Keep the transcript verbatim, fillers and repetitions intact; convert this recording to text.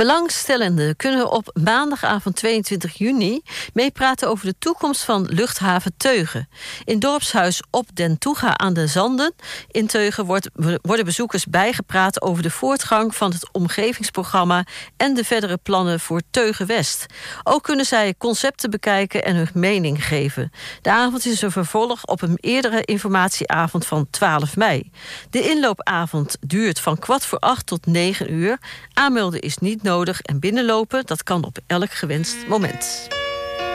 Belangstellenden kunnen op maandagavond tweeëntwintig juni meepraten over de toekomst van luchthaven Teugen. In dorpshuis Op den Toega aan de Zanden in Teugen wordt, worden bezoekers bijgepraat over de voortgang van het omgevingsprogramma en de verdere plannen voor Teugen West. Ook kunnen zij concepten bekijken en hun mening geven. De avond is een vervolg op een eerdere informatieavond van twaalf mei. De inloopavond duurt van kwart voor acht tot negen uur. Aanmelden is niet nodig en binnenlopen, dat kan op elk gewenst moment.